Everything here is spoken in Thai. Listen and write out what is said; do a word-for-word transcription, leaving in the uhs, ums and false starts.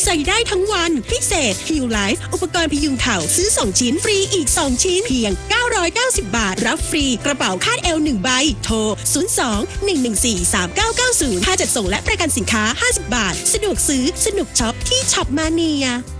ใส่ได้ทั้งวันพิเศษ Heal Life อุปกรณ์พยุงเข่าซื้อสองชิ้นฟรีอีกสองชิ้นเพียงเก้าร้อยเก้าสิบบาทรับฟรีกระเป๋าคาดเอวหนึ่งใบโทรศูนย์ สอง หนึ่ง หนึ่ง สี่ สาม เก้า เก้า ศูนย์ค่าจัดส่งและประกันสินค้าห้าสิบบาทสะดวกซื้อสนุกช็อปที่ช็อปมาเนีย